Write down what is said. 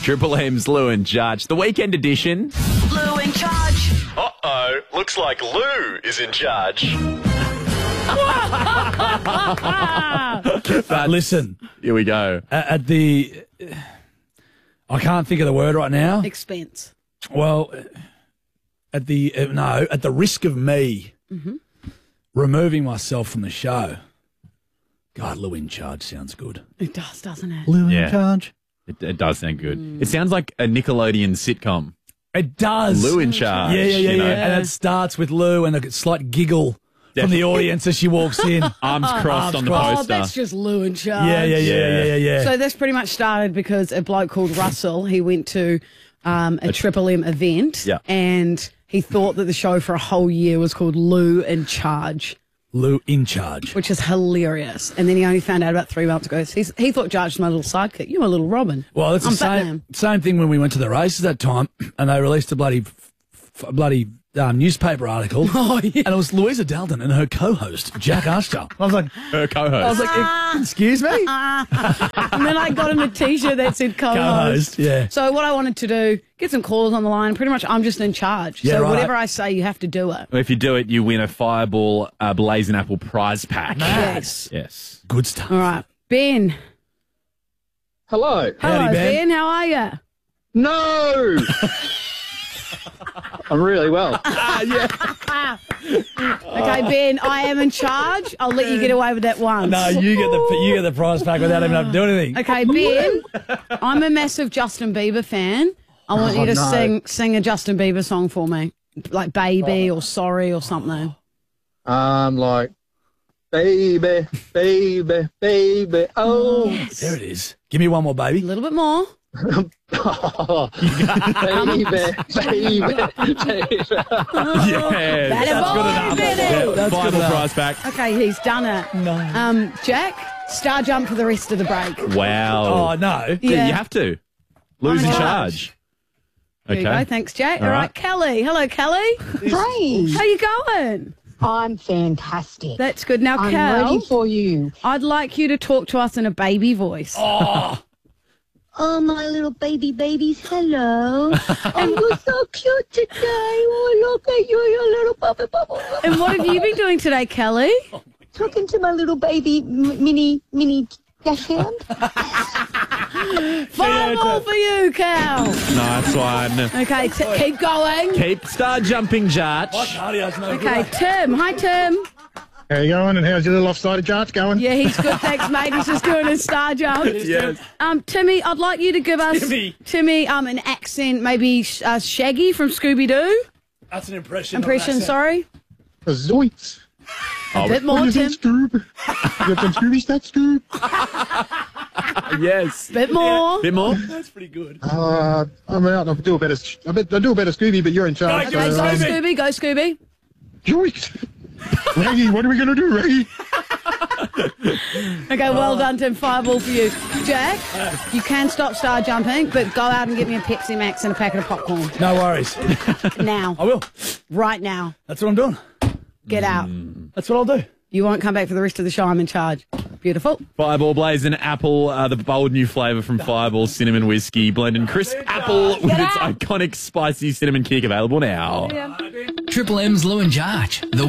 Triple M's Lou and Judge. The weekend edition. Lou in charge. Uh-oh, looks like Lou is in charge. Listen, Here we go. at the... I can't think of the word right now. Expense. Well, at the risk of me removing myself from the show. God, Lou in charge sounds good. It does, doesn't it? Lou Yeah. in charge. It does sound good. It sounds like a Nickelodeon sitcom. It does. Lou in charge. Yeah. you know. And it starts with Lou and a slight giggle from the audience as she walks in. Arms crossed on the crossed. Oh, poster. that's just Lou in charge. Yeah. So this pretty much started because a bloke called Russell, he went to a Triple M event and he thought that the show for a whole year was called Lou in Charge. Lou in charge. Which is hilarious. And then he only found out about 3 months ago. So he thought Judge was my little sidekick. You're my little Robin. Well, it's I'm the Batman. same thing when we went to the races that time and they released a bloody newspaper article. Oh, yeah. And it was Louisa Dalton and her co-host, Jack Archer. I was like, Her co-host. excuse me? And then I got him a T-shirt that said co-host. Yeah. So what I wanted to do, get some callers on the line. Pretty much I'm just in charge. Yeah, so right. whatever I say, you have to do it. If you do it, you win a Fireball Blazing Apple prize pack. Nice. Yes. Good stuff. All right. Ben. Hello. Hello, Howdy, Ben. Ben. How are you? No! I'm really well. Okay, Ben, I am in charge. I'll let you get away with that once. No, you get the prize pack without even having to do anything. Okay, Ben, I'm a massive Justin Bieber fan. I want you to sing a Justin Bieber song for me, like Baby or Sorry or something. Like, baby, baby, baby, oh. There it is. Give me one more, baby. A little bit more. Baby, baby, baby. Yeah. That's good enough. That's good Fireball enough. prize pack. Okay, he's done it. No. Jack, star jump for the rest of the break. Wow. Oh, no. Yeah, you have to. Lou's in charge. There you go. Thanks, Jack. All right, Kelly. Hello, Kelly. Hey, How you going? I'm fantastic. That's good. Now, I'm Kel, ready for you. I'd like you to talk to us in a baby voice. Oh, my little babies, hello. And you're so cute today. Oh, look at you, your little puppy. And what have you been doing today, Kelly? Talking to my little baby mini dash hand. Fireball for you, Cal. Nice one. Okay, keep going. Keep star jumping, Judge. Cardio's no Okay, good. Tim. Hi, Tim. How you going? And how's your little offsided charge going? Yeah, he's good. Thanks, mate. He's just doing his star jump. Yes. Timmy, I'd like you to give us an accent, maybe Shaggy from Scooby-Doo. That's an impression. not an accent. Sorry. Zoinks. A bit more, What is Tim. that, Scoob? You got them Scooby stats, Scoob? Yes. Bit more. Bit more? That's pretty good. I'm out. I'll do a better Scooby, but you're in charge. Okay, go Scooby. Go Scooby. Zoinks. Raggy, what are we going to do, Raggy? Okay, well done, Tim. Fireball for you. Jack, you can stop star jumping, but go out and get me a Pepsi Max and a packet of popcorn. No worries. Now. I will. Right now. That's what I'm doing. Get out. That's what I'll do. You won't come back for the rest of the show. I'm in charge. Beautiful. Fireball Blazing Apple, the bold new flavour from Fireball Cinnamon Whiskey, blended crisp apple with its iconic spicy cinnamon kick, available now. Triple M's Lou and Judge. The